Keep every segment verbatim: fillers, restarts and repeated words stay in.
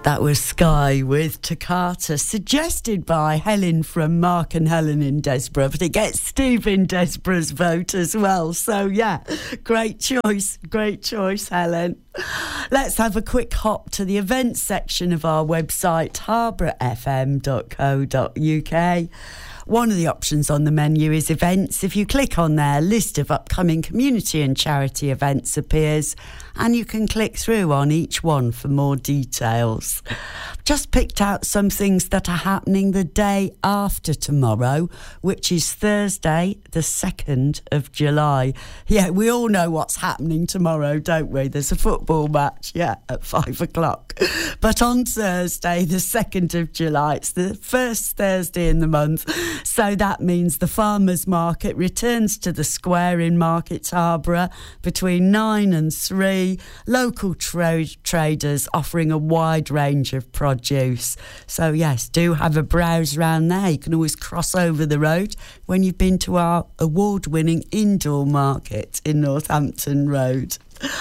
That was Sky with Toccata, suggested by Helen from Mark and Helen in Desborough, but it gets Steve in Desborough's vote as well. So, yeah, great choice, great choice, Helen. Let's have a quick hop to the events section of our website, harborough f m dot co dot u k. One of the options on the menu is events. If you click on there, a list of upcoming community and charity events appears, and you can click through on each one for more details. Just picked out some things that are happening the day after tomorrow, which is Thursday, the second of July. Yeah, we all know what's happening tomorrow, don't we? There's a football match, yeah, at five o'clock. But on Thursday, the second of July, it's the first Thursday in the month, so that means the farmers' market returns to the square in Market Harborough between nine and three. Local tra- traders offering a wide range of produce. So yes, do have a browse around there. You can always cross over the road when you've been to our award-winning indoor market in Northampton Road.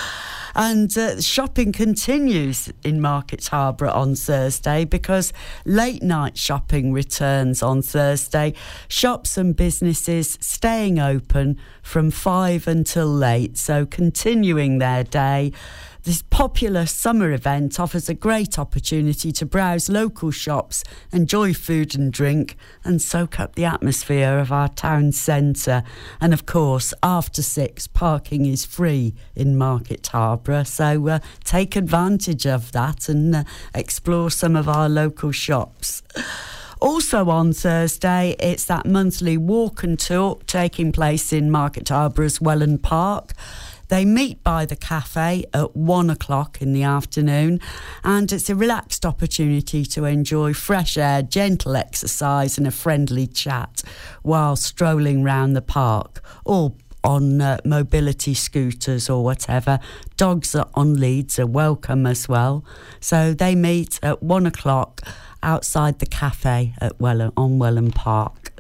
And uh, shopping continues in Market Harborough on Thursday because late night shopping returns on Thursday. Shops and businesses staying open from five until late, so continuing their day. This popular summer event offers a great opportunity to browse local shops, enjoy food and drink, and soak up the atmosphere of our town centre. And of course, after six, parking is free in Market Harborough, so uh, take advantage of that and uh, explore some of our local shops. Also on Thursday, it's that monthly walk and talk taking place in Market Harborough's Welland Park. They meet by the cafe at one o'clock in the afternoon, and it's a relaxed opportunity to enjoy fresh air, gentle exercise and a friendly chat while strolling round the park, or on uh, mobility scooters or whatever. Dogs are on leads are welcome as well. So they meet at one o'clock outside the cafe at Welland, on Welland Park.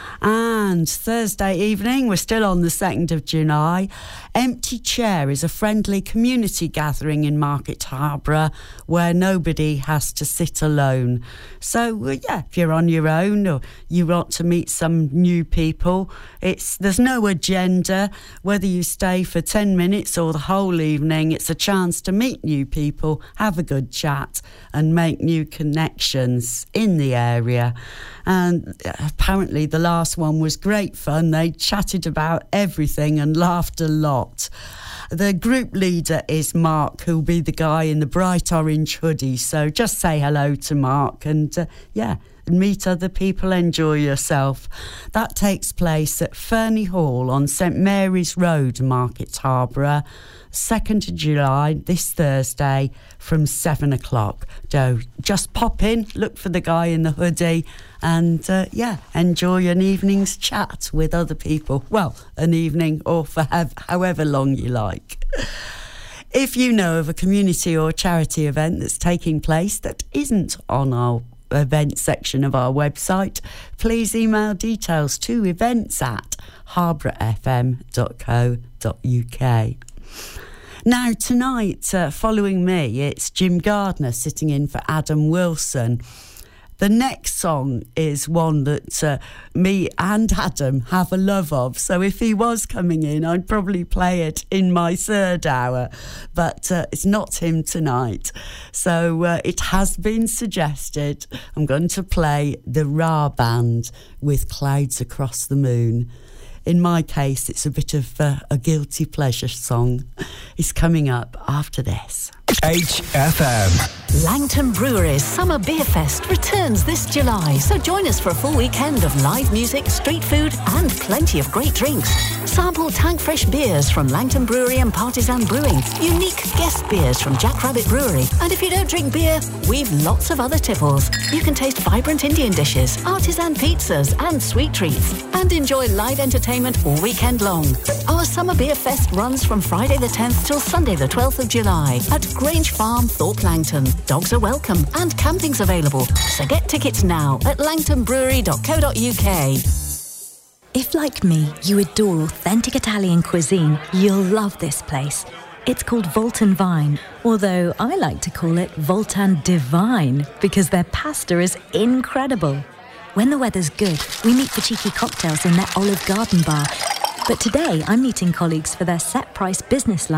And Thursday evening, we're still on the second of July, Empty Chair is a friendly community gathering in Market Harborough where nobody has to sit alone. So, yeah, if you're on your own or you want to meet some new people, it's there's no agenda. Whether you stay for ten minutes or the whole evening, it's a chance to meet new people, have a good chat and make new connections in the area. And apparently the last one was great fun. They chatted about everything and laughed a lot. The group leader is Mark, who'll be the guy in the bright orange hoodie. So just say hello to Mark and, uh, yeah, meet other people, enjoy yourself. That takes place at Fernie Hall on St Mary's Road, Market Harborough, second of July, this Thursday from seven o'clock. So just pop in, look for the guy in the hoodie and, uh, yeah, enjoy an evening's chat with other people. Well, an evening or for have, however long you like. If you know of a community or charity event that's taking place that isn't on our event section of our website, please email details to events at harborough f m dot co dot u k. Now tonight, uh, following me, it's Jim Gardner sitting in for Adam Wilson. The next song is one that uh, me and Adam have a love of. So if he was coming in, I'd probably play it in my third hour. But uh, it's not him tonight. So uh, it has been suggested. I'm going to play the Ra Band with Clouds Across the Moon. In my case, it's a bit of uh, a guilty pleasure song. It's coming up after this. H F M. Langton Brewery's Summer Beer Fest returns this July, so join us for a full weekend of live music, street food and plenty of great drinks. Sample tank fresh beers from Langton Brewery and Partisan Brewing, unique guest beers from Jack Rabbit Brewery, and if you don't drink beer, we've lots of other tipples. You can taste vibrant Indian dishes, artisan pizzas and sweet treats, and enjoy live entertainment all weekend long. Our Summer Beer Fest runs from Friday the tenth till Sunday the twelfth of July at Grange Farm, Thorpe Langton. Dogs are welcome and camping's available, so get tickets now at langton brewery dot co dot u k. If, like me, you adore authentic Italian cuisine, you'll love this place. It's called Voltan Vine, although I like to call it Voltan Divine because their pasta is incredible. When the weather's good, we meet for cheeky cocktails in their Olive Garden bar. But today, I'm meeting colleagues for their set-price business lunch.